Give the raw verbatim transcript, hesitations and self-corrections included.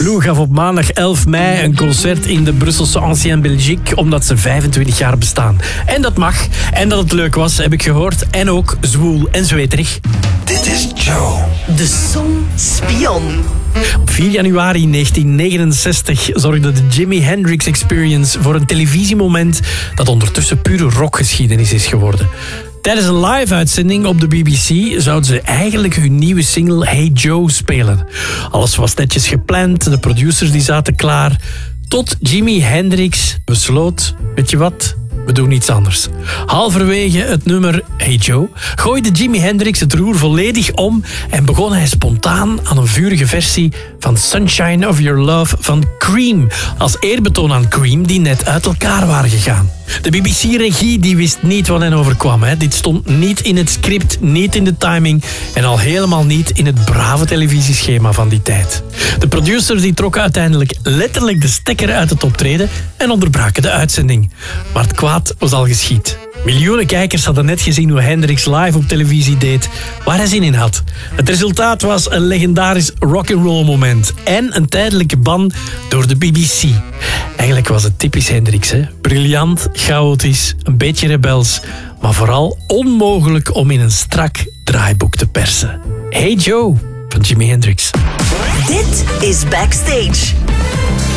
Lou gaf op maandag elf mei een concert in de Brusselse Ancien Belgique, omdat ze vijfentwintig jaar bestaan. En dat mag. En dat het leuk was, heb ik gehoord. En ook zwoel en zweterig. Dit is Joe. De Song Spion. Op vier januari negentien negenenzestig zorgde de Jimi Hendrix Experience voor een televisiemoment dat ondertussen pure rockgeschiedenis is geworden. Tijdens een live-uitzending op de B B C zouden ze eigenlijk hun nieuwe single Hey Joe spelen. Alles was netjes gepland, de producers die zaten klaar. Tot Jimi Hendrix besloot, weet je wat, we doen iets anders. Halverwege het nummer Hey Joe gooide Jimi Hendrix het roer volledig om en begon hij spontaan aan een vurige versie van Sunshine of Your Love van Cream. Als eerbetoon aan Cream, die net uit elkaar waren gegaan. De B B C-regie die wist niet wat hen overkwam. Hè. Dit stond niet in het script, niet in de timing en al helemaal niet in het brave televisieschema van die tijd. De producers die trokken uiteindelijk letterlijk de stekker uit het optreden en onderbraken de uitzending. Maar het kwaad was al geschied. Miljoenen kijkers hadden net gezien hoe Hendrix live op televisie deed, waar hij zin in had. Het resultaat was een legendarisch rock'n'roll moment en een tijdelijke ban door de B B C. Eigenlijk was het typisch Hendrix, hè? Briljant, chaotisch, een beetje rebels, maar vooral onmogelijk om in een strak draaiboek te persen. Hey Joe van Jimi Hendrix. Dit is Backstage.